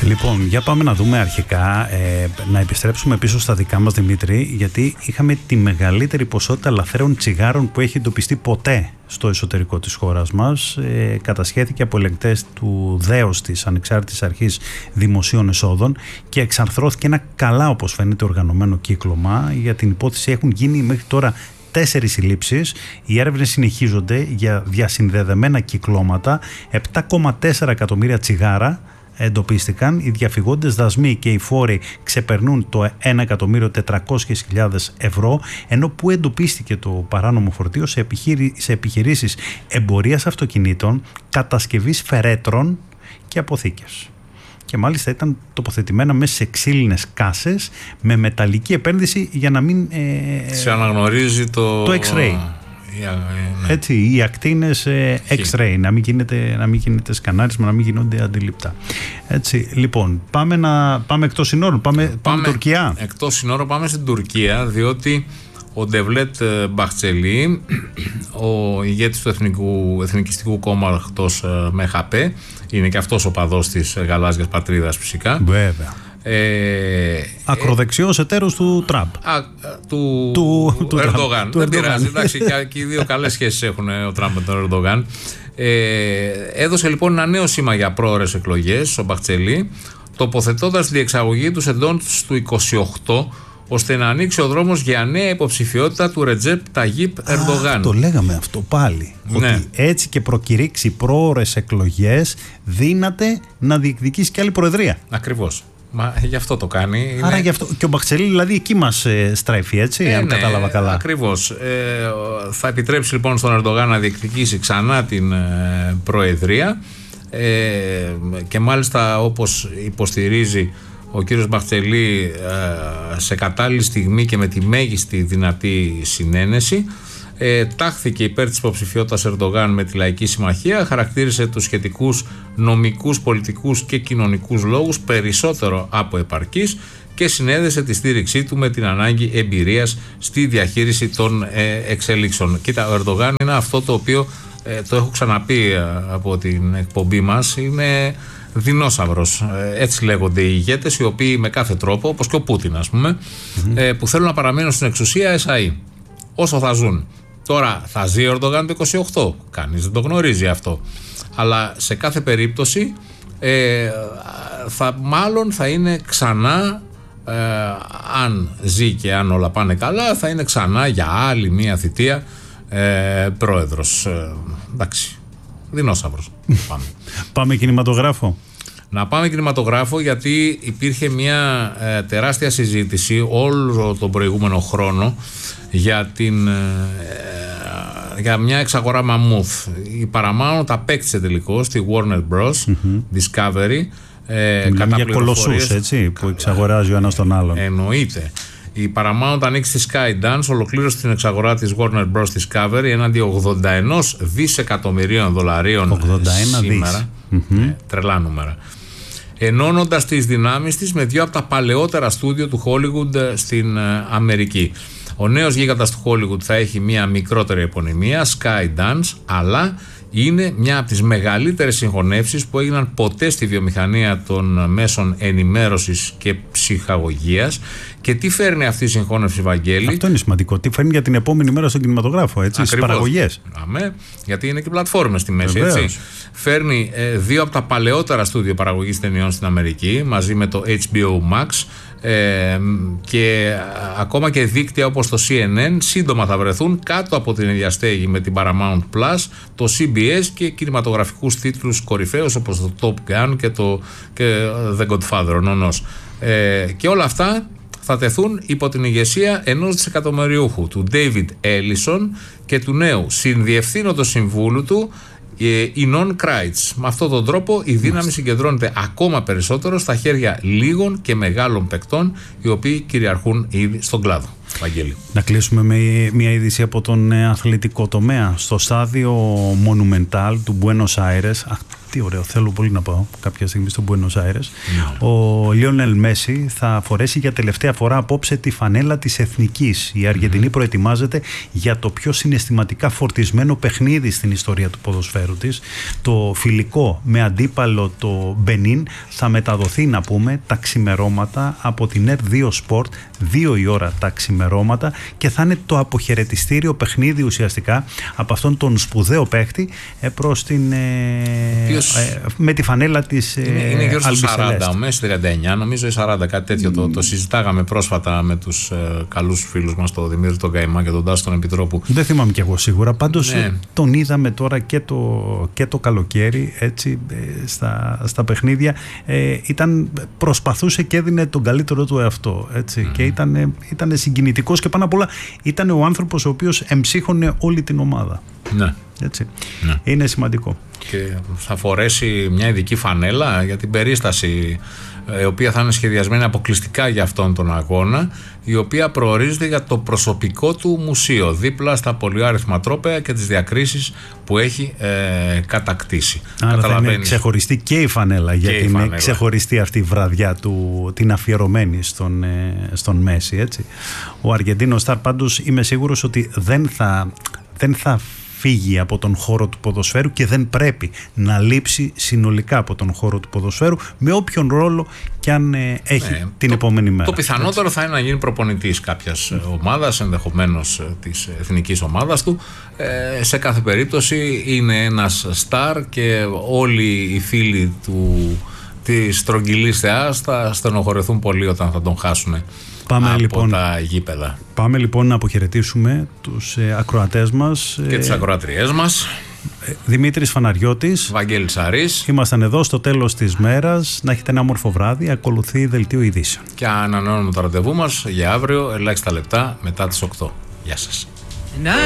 Λοιπόν, για πάμε να δούμε αρχικά, να επιστρέψουμε πίσω στα δικά μας, Δημήτρη, γιατί είχαμε τη μεγαλύτερη ποσότητα λαθρέων τσιγάρων που έχει εντοπιστεί ποτέ στο εσωτερικό της χώρας μας. Κατασχέθηκε από ελεγκτές του ΔΕΟΣ, της Ανεξάρτητης Αρχής Δημοσίων Εσόδων, και εξαρθρώθηκε ένα καλά, όπως φαίνεται, οργανωμένο κύκλωμα. Για την υπόθεση έχουν γίνει μέχρι τώρα 4 συλλήψεις. Οι έρευνες συνεχίζονται για διασυνδεδεμένα κυκλώματα. 7,4 εκατομμύρια τσιγάρα εντοπίστηκαν. Οι διαφυγόντες δασμοί και οι φόροι ξεπερνούν το 1.400.000 ευρώ, ενώ που εντοπίστηκε το παράνομο φορτίο σε επιχειρήσεις εμπορίας αυτοκινήτων, κατασκευής φερέτρων και αποθήκες. Και μάλιστα ήταν τοποθετημένα μέσα σε ξύλινες κάσες με μεταλλική επένδυση για να μην σε αναγνωρίζει το X-ray. Ναι. Έτσι, οι ακτίνες X-ray, να μην γίνεται σκανάρισμα, να μην γίνονται αντιληπτά. Έτσι, λοιπόν, πάμε εκτός συνόρων, πάμε Τουρκία. Εκτός συνόρων πάμε στην Τουρκία, διότι ο Ντεβλέτ Μπαχτσελή, ο ηγέτης του Εθνικιστικού Κόμματος ΜΕΧΑΠ, είναι και αυτός ο παδός της γαλάζιας πατρίδας φυσικά. Βέβαια. Ακροδεξιός εταίρος του Τραμπ. Του Ερντογάν. Δεν πειράζει, εντάξει, και οι δύο καλές σχέσεις έχουν ο Τραμπ με τον Ερντογάν. Έδωσε λοιπόν ένα νέο σήμα για πρόωρες εκλογές ο Μπαχτσελή, τοποθετώντας τη διεξαγωγή του εντός του 28, ώστε να ανοίξει ο δρόμος για νέα υποψηφιότητα του Ρετζέπ Ταγίπ Ερντογάν. Το λέγαμε αυτό πάλι. Ναι. Ότι έτσι και προκηρύξει πρόωρες εκλογές, δύναται να διεκδικήσει και άλλη προεδρία. Ακριβώς. Μα γι' αυτό το κάνει. Άρα γι' αυτό. Και ο Μπαχτσελή δηλαδή εκεί μας στρέφει, έτσι, αν κατάλαβα καλά. Ακριβώς. Θα επιτρέψει λοιπόν στον Ερντογάν να διεκδικήσει ξανά την προεδρία, και μάλιστα, όπως υποστηρίζει ο κύριος Μπαχτσελή, σε κατάλληλη στιγμή και με τη μέγιστη δυνατή συνένεση, τάχθηκε υπέρ της υποψηφιότητας Ερντογάν με τη Λαϊκή Συμμαχία, χαρακτήρισε τους σχετικούς νομικούς, πολιτικούς και κοινωνικούς λόγους περισσότερο από επαρκείς και συνέδεσε τη στήριξή του με την ανάγκη εμπειρίας στη διαχείριση των εξελίξεων. Κοίτα, ο Ερντογάν είναι αυτό το οποίο, το έχω ξαναπεί από την εκπομπή μας, είναι δεινόσαυρος. Έτσι λέγονται οι ηγέτες, οι οποίοι με κάθε τρόπο, όπως και ο Πούτιν ας πούμε, που θέλουν να παραμείνουν στην εξουσία εσαΐ όσο θα ζουν. Τώρα θα ζει ο Ερντογάν το 28, κανείς δεν το γνωρίζει αυτό, αλλά σε κάθε περίπτωση μάλλον θα είναι ξανά, αν ζει και αν όλα πάνε καλά, θα είναι ξανά για άλλη μία θητεία πρόεδρος. Εντάξει, δεινόσαυρος. Πάμε κινηματογράφο. Να πάμε κινηματογράφο, γιατί υπήρχε μια τεράστια συζήτηση όλο τον προηγούμενο χρόνο για μια εξαγορά μαμούθ. Η Paramount απέκτησε τελικώς στη Warner Bros. Discovery. Για κολοσσούς, έτσι, που εξαγοράζει ο ένας τον άλλον. Εννοείται. Η Paramount ανοίξει στη Skydance, ολοκλήρωσε την εξαγορά της Warner Bros. Discovery έναντι 81 δισεκατομμυρίων δολαρίων 81 σήμερα. Τρελά νούμερα. Ενώνοντας τις δυνάμεις της με δύο από τα παλαιότερα στούντιο του Hollywood στην Αμερική. Ο νέος γίγαντας του Hollywood θα έχει μια μικρότερη επωνυμία, Skydance, αλλά είναι μια από τις μεγαλύτερες συγχωνεύσεις που έγιναν ποτέ στη βιομηχανία των μέσων ενημέρωσης και ψυχαγωγίας. Και τι φέρνει αυτή η συγχώνευση, Βαγγέλη? Αυτό είναι σημαντικό. Τι φέρνει για την επόμενη μέρα στον κινηματογράφο, έτσι, στις παραγωγές. Αμέ, γιατί είναι και πλατφόρμες στη μέση, έτσι. Φέρνει δύο από τα παλαιότερα στούντιο παραγωγής ταινιών στην Αμερική, μαζί με το HBO Max, και ακόμα και δίκτυα όπως το CNN σύντομα θα βρεθούν κάτω από την ίδια στέγη με την Paramount Plus, το CBS και κινηματογραφικούς τίτλους κορυφαίους όπως το Top Gun και The Godfather, ο νονός. Και όλα αυτά θα τεθούν υπό την ηγεσία ενός δισεκατομμυριούχου, του David Ellison, και του νέου συνδιευθύνοντος συμβούλου του, Ινών Κράιτς. Με αυτόν τον τρόπο η δύναμη συγκεντρώνεται ακόμα περισσότερο στα χέρια λίγων και μεγάλων παικτών, οι οποίοι κυριαρχούν ήδη στον κλάδο. Βαγγέλη. Να κλείσουμε με μια είδηση από τον αθλητικό τομέα. Στο στάδιο Monumental του Buenos Aires, Τι ωραίο, θέλω πολύ να πάω κάποια στιγμή στο Buenos Aires. Ο Λιόνελ Μέση θα φορέσει για τελευταία φορά απόψε τη φανέλα της Εθνικής. Η Αργεντινή προετοιμάζεται για το πιο συναισθηματικά φορτισμένο παιχνίδι στην ιστορία του ποδοσφαίρου της. Το φιλικό με αντίπαλο το Μπενίν θα μεταδοθεί, να πούμε, τα ξημερώματα από την R2 Sport, 2 η ώρα τα ξημερώματα, και θα είναι το αποχαιρετιστήριο παιχνίδι ουσιαστικά από αυτόν τον σπουδαίο παίχτη προς την... με τη φανέλα της είναι γύρω στο 40, ο Μέση 39, νομίζω ή 40, κάτι τέτοιο. Το συζητάγαμε πρόσφατα με τους καλούς φίλους μας, τον Δημήτρη τον Καϊμά και τον Τάσο τον Επιτρόπου. Δεν θυμάμαι κι εγώ σίγουρα, πάντως τον είδαμε τώρα και το καλοκαίρι, έτσι, στα παιχνίδια. Προσπαθούσε και έδινε τον καλύτερο του εαυτό, έτσι, και ήταν συγκινητικός, και πάνω απ' όλα ήταν ο άνθρωπος ο οποίος εμψύχωνε όλη την ομάδα. Ναι. Έτσι. Ναι. Είναι σημαντικό. Και θα φορέσει μια ειδική φανέλα για την περίσταση, η οποία θα είναι σχεδιασμένη αποκλειστικά για αυτόν τον αγώνα, η οποία προορίζεται για το προσωπικό του μουσείο, δίπλα στα πολυάριθμα τρόπαια και τις διακρίσεις που έχει κατακτήσει. Άρα θα είναι ξεχωριστή και η φανέλα, γιατί είναι ξεχωριστή αυτή η βραδιά του, την αφιερωμένη στον Μέση, έτσι. Ο Αργεντίνος Σταρ, πάντως, είμαι σίγουρος ότι δεν θα φύγει από τον χώρο του ποδοσφαίρου και δεν πρέπει να λείψει συνολικά από τον χώρο του ποδοσφαίρου, με όποιον ρόλο και αν έχει την επόμενη μέρα. Το πιθανότερο θα είναι να γίνει προπονητής κάποιας ομάδας, ενδεχομένως της εθνικής ομάδας του. Σε κάθε περίπτωση είναι ένας στάρ και όλοι οι φίλοι της στρογγυλής θεάς θα στενοχωρεθούν πολύ όταν θα τον χάσουν από τα γήπεδα. Πάμε λοιπόν να αποχαιρετήσουμε τους ακροατές μας και τις ακροατριές μας. Δημήτρης Φαναριώτης, Βαγγέλης Αρής. Ήμασταν εδώ στο τέλος της μέρας. Να έχετε ένα όμορφο βράδυ. Ακολουθεί δελτίο ειδήσεων. Και ανανεώνουμε το ραντεβού μας για αύριο, ελάχιστα λεπτά μετά τις 8. Γεια σας.